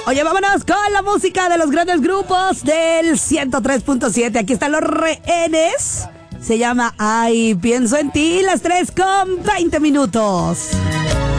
Oye, vámonos con la música de los grandes grupos del 103.7. Aquí están los Rehenes. Se llama Ay, pienso en ti, las 3:20.